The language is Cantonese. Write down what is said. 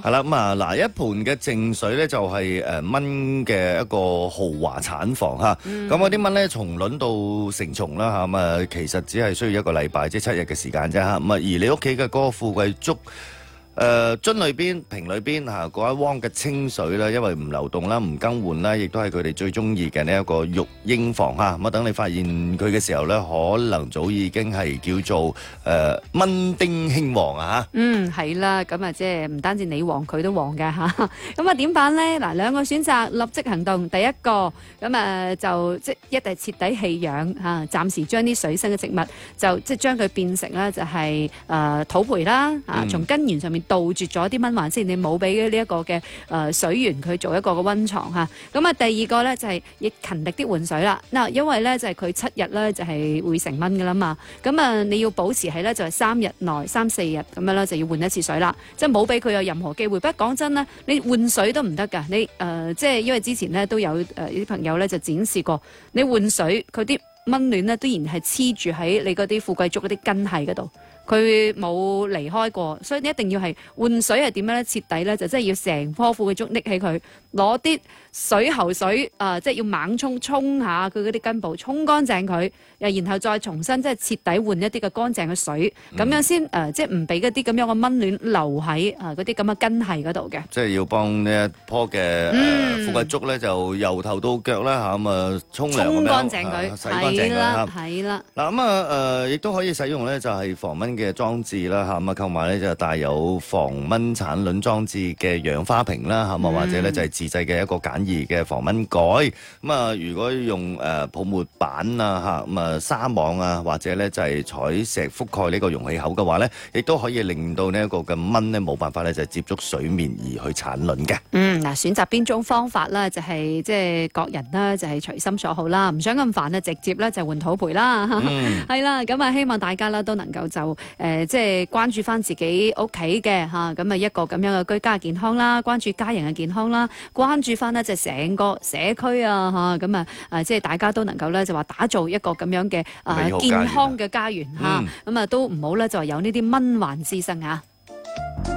係啦，咁啊嗱，一盤嘅淨水咧就係蚊嘅一個豪華產房嚇。咁嗰啲蚊咧從卵到成蟲啦嚇，咁啊其實只係需要1個禮拜，即係7日嘅時間啫嚇。咁啊而你屋企嘅嗰個富貴竹樽裏邊、瓶裏邊嚇嗰一汪嘅清水咧，因為唔流動啦、唔更換啦，亦都係佢哋最中意嘅呢一個育嬰房嚇。咁啊，等你發現佢嘅時候咧，可能早已經係叫做蚊丁興旺啊嚇。 係啦，咁啊即係唔單止你旺，佢都旺㗎嚇。咁啊點辦咧？嗱，兩個選擇，立即行動。第一個咁啊就即係一係徹底棄養嚇，暫時將啲水生嘅植物就即係將佢變成咧就係土培啦嚇，從根源上面杜絕咗啲蚊患先，你冇俾呢一個嘅水源佢做一個嘅溫床嚇。咁啊第二個咧就係亦勤力啲換水啦。嗱，因為咧就係佢7日咧就係會成蚊噶啦嘛。咁啊你要保持係咧就係3日內3、4日咁樣啦，就要換一次水啦。即係冇俾佢有任何機會。不過講真咧，你換水都唔得㗎。你即係因為之前咧都有啲朋友咧就展示過，你換水佢啲蚊卵咧都然係黐住喺你嗰啲富貴竹嗰啲根系嗰度。佢冇離開過，所以你一定要係換水係點樣咧？徹底咧就真係要成棵富貴竹拎起佢，攞啲水喉水即係要猛沖下佢嗰啲根部，沖乾淨佢，然後再重新即係徹底換一啲嘅乾淨嘅水，咁樣先即係唔俾嗰啲咁樣嘅蚊卵留喺嗰啲咁嘅根系嗰度嘅。即係要幫呢一棵嘅富貴竹咧，就由頭到腳啦嚇，咁啊沖涼咁樣， 沖乾淨佢， 洗乾淨佢嚇。 係啦。 嗱咁啊亦都可以使用咧，就係防蚊嘅裝置啦嚇，咁啊購買咧就帶有防蚊產卵裝置嘅氧花瓶啦嚇，或者咧就係自製嘅一個簡易嘅防蚊蓋。咁啊如果用泡沫板啊嚇，咁啊紗網啊，或者咧就係彩石覆蓋呢個容器口嘅話咧，亦都可以令到呢一個嘅蚊咧冇辦法咧就係接觸水面而去產卵嘅。 嗱，選擇邊種方法啦，就係即係各人啦，就係隨心所好啦，唔想咁煩啊，直接咧就換土培啦，係啦，咁啊希望大家啦都能夠就即係關注翻自己屋企嘅嚇，咁啊一個咁樣嘅居家健康啦，關注家人嘅健康啦，關注翻呢就成個社區啊嚇，咁啊即係大家都能夠咧就話打造一個咁樣嘅健康嘅家園嚇，咁啊都唔好咧就話有呢啲蚊患滋生啊。